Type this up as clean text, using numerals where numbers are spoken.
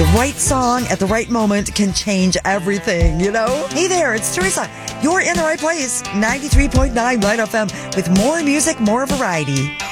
right song at the right moment can change everything, you know? Hey there, it's Teresa. You're in the right place. 93.9 Light FM with more music, more variety.